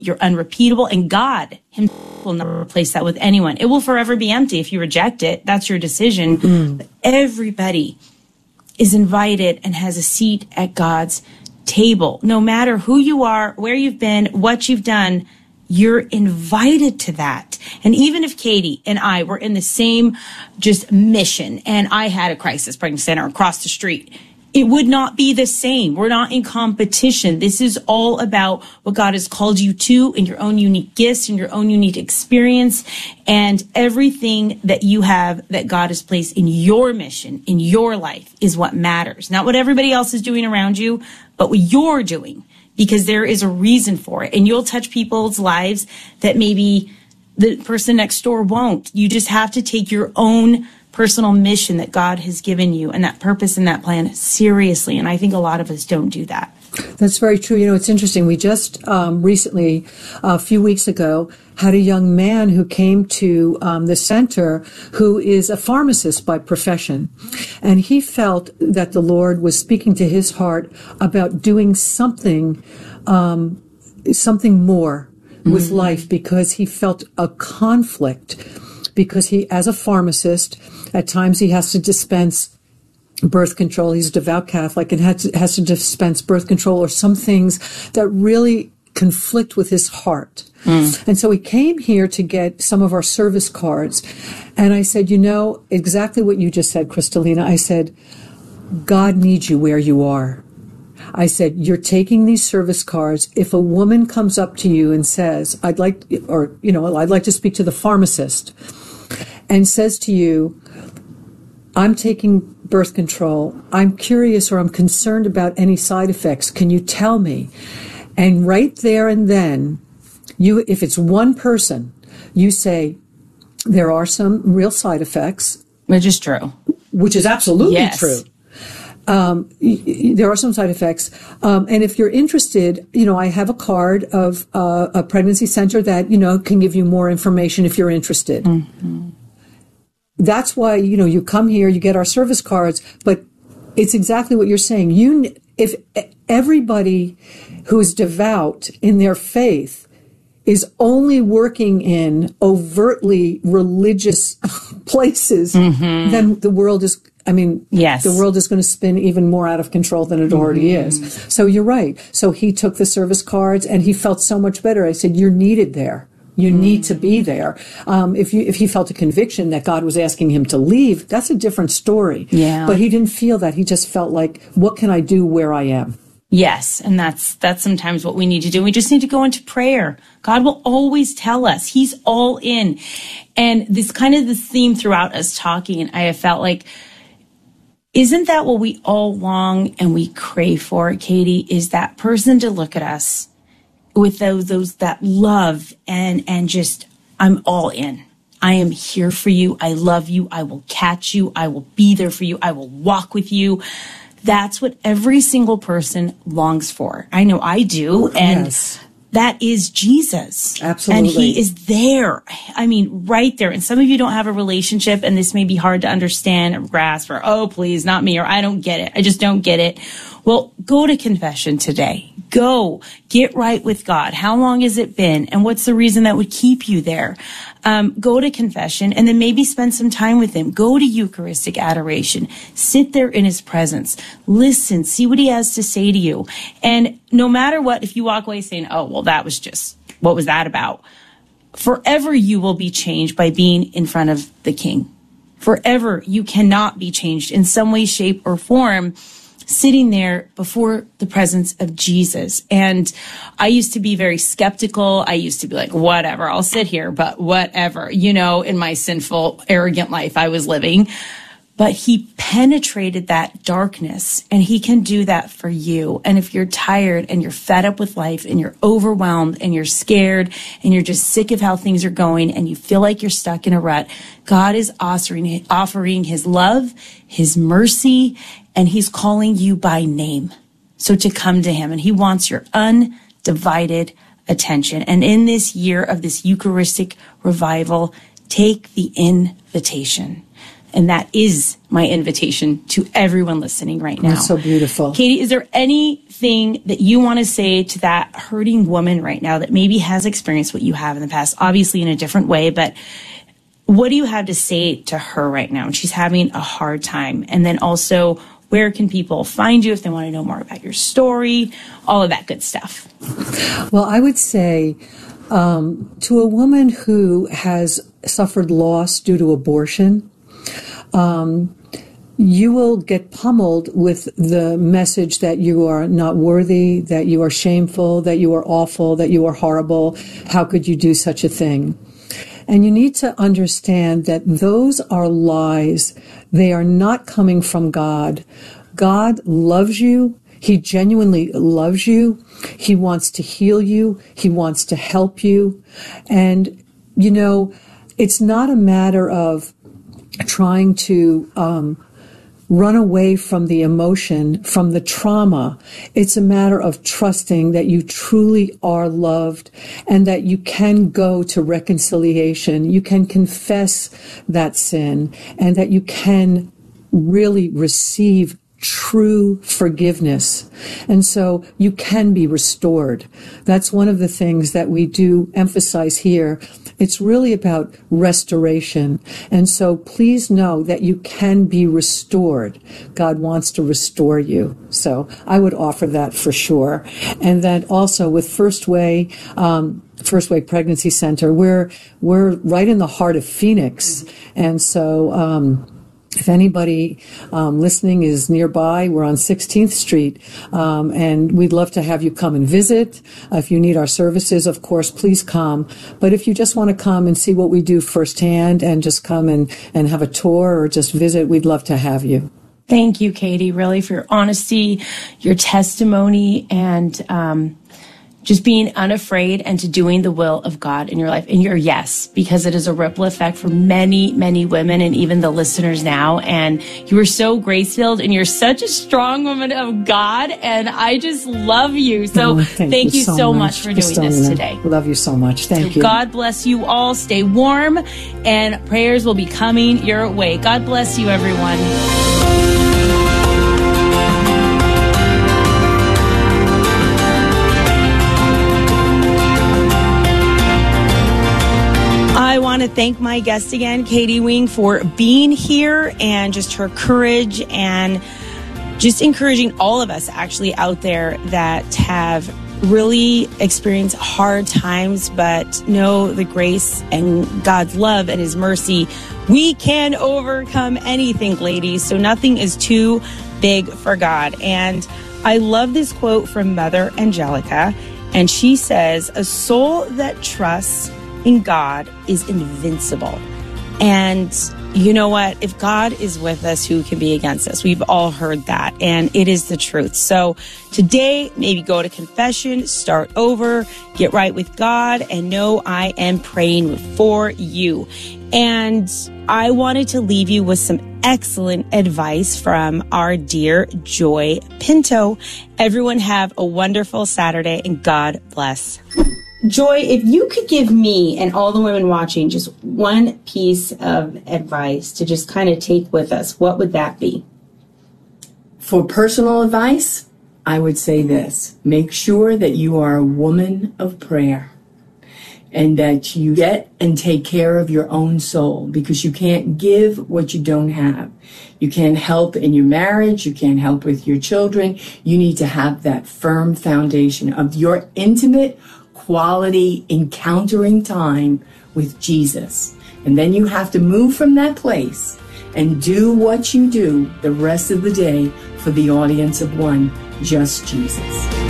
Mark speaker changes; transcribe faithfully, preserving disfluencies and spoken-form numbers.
Speaker 1: you're unrepeatable, and God himself will never replace that with anyone. It will forever be empty if you reject it. That's your decision. Mm. But everybody is invited and has a seat at God's table. No matter who you are, where you've been, what you've done, you're invited to that. And even if Katie and I were in the same just mission and I had a crisis pregnancy center across the street, it would not be the same. We're not in competition. This is all about what God has called you to and your own unique gifts and your own unique experience and everything that you have that God has placed in your mission, in your life, is what matters. Not what everybody else is doing around you, but what you're doing, because there is a reason for it. And you'll touch people's lives that maybe the person next door won't. You just have to take your own personal mission that God has given you and that purpose and that plan seriously. And I think a lot of us don't do that.
Speaker 2: That's very true. You know, it's interesting. We just um, recently, a few weeks ago, had a young man who came to um, the center who is a pharmacist by profession. And he felt that the Lord was speaking to his heart about doing something, um, something more with mm-hmm. life, because he felt a conflict. Because he, as a pharmacist, at times he has to dispense birth control. He's a devout Catholic and has to, has to dispense birth control or some things that really conflict with his heart. Mm. And so he came here to get some of our service cards. And I said, you know, exactly what you just said, Kristalina. I said, God needs you where you are. I said, you're taking these service cards. If a woman comes up to you and says, I'd like, or, you know, I'd like to speak to the pharmacist, and says to you, I'm taking birth control. I'm curious or I'm concerned about any side effects. Can you tell me? And right there and then, you, if it's one person, you say, there are some real side effects.
Speaker 1: Which is true.
Speaker 2: Which is absolutely
Speaker 1: yes.
Speaker 2: true. Um, there are some side effects. Um, and if you're interested, you know, I have a card of uh, a pregnancy center that, you know, can give you more information if you're interested. Mm-hmm. That's why, you know, you come here, you get our service cards, but it's exactly what you're saying. You, if everybody who is devout in their faith is only working in overtly religious places, mm-hmm. then the world is, I mean,
Speaker 1: yes.
Speaker 2: the world is going to spin even more out of control than it already mm-hmm. is. So you're right. So he took the service cards and he felt so much better. I said, you're needed there. You mm-hmm. need to be there. Um, if you, if he felt a conviction that God was asking him to leave, that's a different story.
Speaker 1: Yeah.
Speaker 2: But he didn't feel that. He just felt like, what can I do where I am?
Speaker 1: Yes, and that's that's sometimes what we need to do. We just need to go into prayer. God will always tell us. He's all in. And this kind of the theme throughout us talking, and I have felt like, isn't that what we all long and we crave for, Katie, is that person to look at us with those, those that love and and just, I'm all in. I am here for you. I love you. I will catch you. I will be there for you. I will walk with you. That's what every single person longs for. I know I do. And
Speaker 2: yes.
Speaker 1: that is Jesus.
Speaker 2: Absolutely.
Speaker 1: And he is there. I mean, right there. And some of you don't have a relationship, and this may be hard to understand or grasp, or, oh, please, not me, or I don't get it. I just don't get it. Well, go to confession today. Go. Get right with God. How long has it been? And what's the reason that would keep you there? Um, go to confession and then maybe spend some time with him. Go to Eucharistic adoration. Sit there in his presence. Listen. See what he has to say to you. And no matter what, if you walk away saying, oh, well, that was just, what was that about? Forever you will be changed by being in front of the King. Forever you cannot be changed in some way, shape, or form sitting there before the presence of Jesus. And I used to be very skeptical. I used to be like, whatever, I'll sit here, but whatever, you know, in my sinful, arrogant life I was living. But he penetrated that darkness, and he can do that for you. And if you're tired and you're fed up with life and you're overwhelmed and you're scared and you're just sick of how things are going and you feel like you're stuck in a rut, God is offering, offering his love, his mercy, and he's calling you by name. So to come to him, and he wants your undivided attention. And in this year of this Eucharistic revival, take the invitation. And that is my invitation to everyone listening right now.
Speaker 2: That's so beautiful.
Speaker 1: Katie, is there anything that you want to say to that hurting woman right now that maybe has experienced what you have in the past, obviously in a different way, but what do you have to say to her right now? And she's having a hard time. And then also, where can people find you if they want to know more about your story, all of that good stuff?
Speaker 2: Well, I would say um, to a woman who has suffered loss due to abortion, um, you will get pummeled with the message that you are not worthy, that you are shameful, that you are awful, that you are horrible. How could you do such a thing? And you need to understand that those are lies. They are not coming from God. God loves you. He genuinely loves you. He wants to heal you. He wants to help you. And, you know, it's not a matter of trying to um, run away from the emotion, from the trauma. It's a matter of trusting that you truly are loved and that you can go to reconciliation. You can confess that sin and that you can really receive true forgiveness. And so you can be restored. That's one of the things that we do emphasize here. It's really about restoration. And so please know that you can be restored. God wants to restore you. So I would offer that for sure. And then also with First Way, um, First Way Pregnancy Center, we're, we're right in the heart of Phoenix. And so, um, if anybody um, listening is nearby, we're on sixteenth Street, um, and we'd love to have you come and visit. Uh, if you need our services, of course, please come. But if you just want to come and see what we do firsthand and just come and, and have a tour or just visit, we'd love to have you.
Speaker 1: Thank you, Katie, really, for your honesty, your testimony, and um, just being unafraid and to doing the will of God in your life, and your yes, because it is a ripple effect for many, many women and even the listeners now. And you are so grace-filled and you're such a strong woman of God. And I just love you. So
Speaker 2: oh, thank,
Speaker 1: thank
Speaker 2: you,
Speaker 1: you
Speaker 2: so,
Speaker 1: so
Speaker 2: much,
Speaker 1: much for doing this today.
Speaker 2: Love you so much. Thank
Speaker 1: so
Speaker 2: you.
Speaker 1: God bless you all. Stay warm and prayers will be coming your way. God bless you, everyone. I want to thank my guest again, Katie Wing, for being here and just her courage and just encouraging all of us actually out there that have really experienced hard times, but know the grace and God's love and His mercy. We can overcome anything, ladies. So nothing is too big for God. And I love this quote from Mother Angelica. And she says, "A soul that trusts in God is invincible." And you know what? If God is with us, who can be against us? We've all heard that, and it is the truth. So today, maybe go to confession, start over, get right with God, and know I am praying for you. And I wanted to leave you with some excellent advice from our dear Joy Pinto. Everyone have a wonderful Saturday, and God bless. Joy, if you could give me and all the women watching just one piece of advice to just kind of take with us, what would that be?
Speaker 3: For personal advice, I would say this. Make sure that you are a woman of prayer and that you get and take care of your own soul, because you can't give what you don't have. You can't help in your marriage. You can't help with your children. You need to have that firm foundation of your intimate quality encountering time with Jesus. And then you have to move from that place and do what you do the rest of the day for the audience of one, just Jesus.